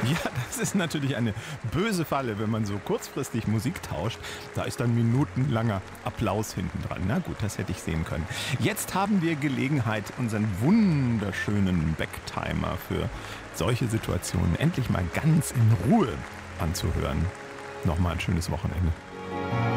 Ja, das ist natürlich eine böse Falle, wenn man so kurzfristig Musik tauscht. Da ist dann minutenlanger Applaus hinten dran. Na gut, das hätte ich sehen können. Jetzt haben wir Gelegenheit, unseren wunderschönen Backtimer für solche Situationen endlich mal ganz in Ruhe anzuhören. Nochmal ein schönes Wochenende.